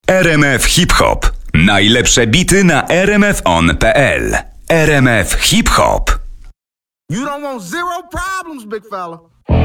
RMF Hip Hop. Najlepsze bity na rmfon.pl. RMF Hip Hop. You don't want zero problems, big fella.